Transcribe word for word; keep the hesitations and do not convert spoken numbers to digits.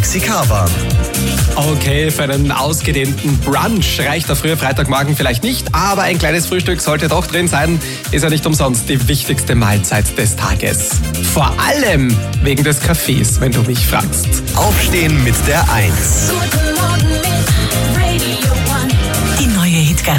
Maxi Kaba. Okay, für einen ausgedehnten Brunch reicht der frühe Freitagmorgen vielleicht nicht, aber ein kleines Frühstück sollte doch drin sein. Ist ja nicht umsonst die wichtigste Mahlzeit des Tages. Vor allem wegen des Kaffees, wenn du mich fragst. Aufstehen mit der eins. Guten Morgen